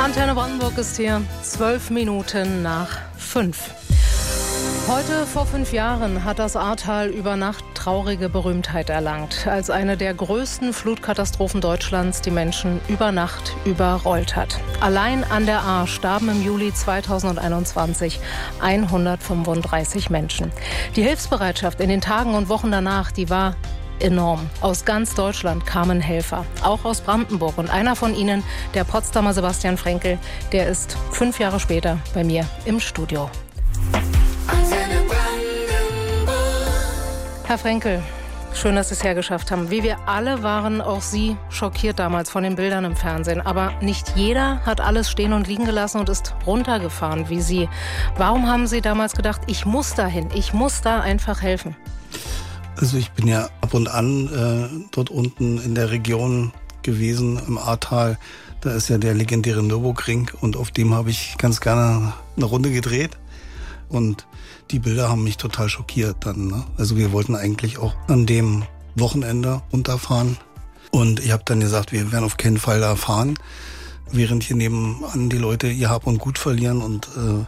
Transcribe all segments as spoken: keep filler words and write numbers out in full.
Antenne Brandenburg ist hier, zwölf Minuten nach fünf. Heute vor fünf Jahren hat das Ahrtal über Nacht traurige Berühmtheit erlangt, als eine der größten Flutkatastrophen Deutschlands die Menschen über Nacht überrollt hat. Allein an der Ahr starben im Juli zweitausendeinundzwanzig hundertfünfunddreißig Menschen. Die Hilfsbereitschaft in den Tagen und Wochen danach, die war enorm. Aus ganz Deutschland kamen Helfer, auch aus Brandenburg. Und einer von ihnen, der Potsdamer Sebastian Frenkel, der ist fünf Jahre später bei mir im Studio. Herr Frenkel, schön, dass Sie es hergeschafft haben. Wie wir alle waren auch Sie schockiert damals von den Bildern im Fernsehen. Aber nicht jeder hat alles stehen und liegen gelassen und ist runtergefahren wie Sie. Warum haben Sie damals gedacht, ich muss dahin, ich muss da einfach helfen? Also ich bin ja ab und an äh, dort unten in der Region gewesen, im Ahrtal. Da ist ja der legendäre Nürburgring und auf dem habe ich ganz gerne eine Runde gedreht. Und die Bilder haben mich total schockiert dann. Ne? Also wir wollten eigentlich auch an dem Wochenende runterfahren. Und ich habe dann gesagt, wir werden auf keinen Fall da fahren, während hier nebenan die Leute ihr Hab und Gut verlieren und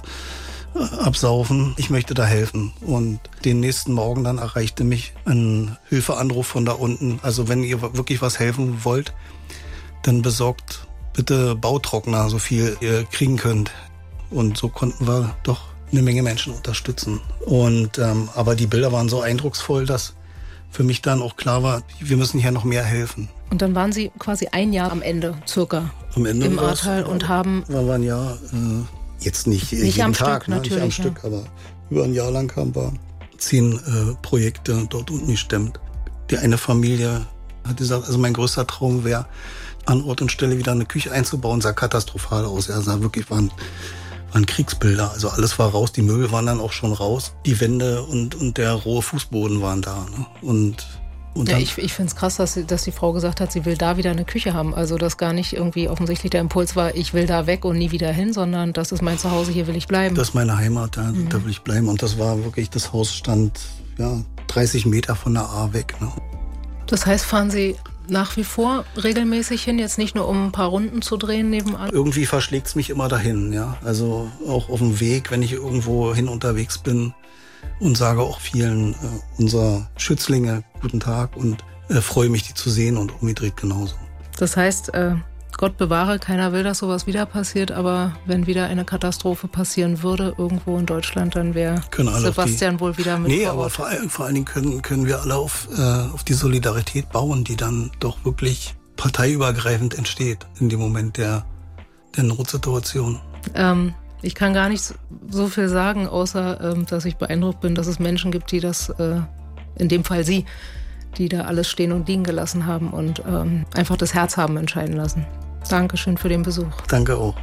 äh, absaufen. Ich möchte da helfen. Und den nächsten Morgen dann erreichte mich ein Hilfeanruf von da unten. Also wenn ihr wirklich was helfen wollt, dann besorgt bitte Bautrockner, so viel ihr kriegen könnt. Und so konnten wir doch eine Menge Menschen unterstützen. Und ähm, aber die Bilder waren so eindrucksvoll, dass für mich dann auch klar war, wir müssen hier noch mehr helfen. Und dann waren Sie quasi ein Jahr am Ende, circa, am Ende im Ahrtal und haben... Wir waren ja äh, jetzt nicht, nicht jeden am Tag, Stück, ne, natürlich, nicht am ja. Stück, aber über ein Jahr lang haben wir zehn äh, Projekte dort unten gestemmt. Die eine Familie hat gesagt, also mein größter Traum wäre, an Ort und Stelle wieder eine Küche einzubauen, sah katastrophal aus. Er sah wirklich, waren waren Kriegsbilder, also alles war raus, die Möbel waren dann auch schon raus, die Wände und, und der rohe Fußboden waren da. Ne? Und, und ja, dann, ich, ich finde es krass, dass, sie, dass die Frau gesagt hat, sie will da wieder eine Küche haben. Also dass gar nicht irgendwie offensichtlich der Impuls war, ich will da weg und nie wieder hin, sondern das ist mein Zuhause, hier will ich bleiben. Das ist meine Heimat, da, mhm. da will ich bleiben. Und das war wirklich, das Haus stand ja, dreißig Meter von der Ahr weg. Ne? Das heißt, fahren Sie nach wie vor regelmäßig hin, jetzt nicht nur um ein paar Runden zu drehen nebenan? Irgendwie verschlägt es mich immer dahin, ja. Also auch auf dem Weg, wenn ich irgendwo hin unterwegs bin und sage auch vielen äh, unserer Schützlinge guten Tag und äh, freue mich, die zu sehen und umgedreht genauso. Das heißt, äh, Gott bewahre, keiner will, dass sowas wieder passiert, aber wenn wieder eine Katastrophe passieren würde irgendwo in Deutschland, dann wäre Sebastian die, wohl wieder mit Nee, vor aber Ort. vor, vor allen Dingen können, können wir alle auf, äh, auf die Solidarität bauen, die dann doch wirklich parteiübergreifend entsteht in dem Moment der, der Notsituation. Ähm, ich kann gar nicht so viel sagen, außer ähm, dass ich beeindruckt bin, dass es Menschen gibt, die das, äh, in dem Fall Sie, die da alles stehen und liegen gelassen haben und ähm, einfach das Herz haben entscheiden lassen. Dankeschön für den Besuch. Danke auch.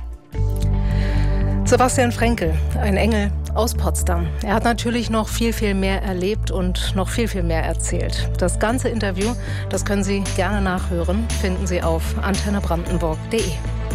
Sebastian Frenkel, ein Engel aus Potsdam. Er hat natürlich noch viel, viel mehr erlebt und noch viel, viel mehr erzählt. Das ganze Interview, das können Sie gerne nachhören, finden Sie auf antenne brandenburg punkt de.